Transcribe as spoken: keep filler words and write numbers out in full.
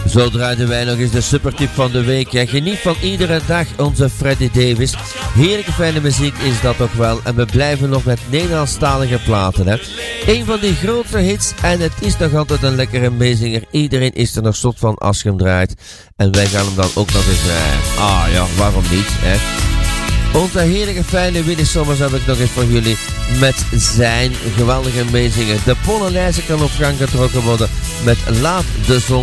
Zo draaiden wij nog eens de supertip van de week. Ja, geniet van iedere dag onze Freddy Davis. Heerlijke fijne muziek is dat toch wel. En we blijven nog met Nederlandstalige platen. Hè. Een van die grootste hits. En het is nog altijd een lekkere meezinger. Iedereen is er nog zot van als je hem draait. En wij gaan hem dan ook nog eens draaien. Ah ja, waarom niet? Hè? Onze heerlijke fijne Willy Sommers heb ik nog eens voor jullie met zijn geweldige meezingen. De Polonaise kan op gang getrokken worden met Laat de Zon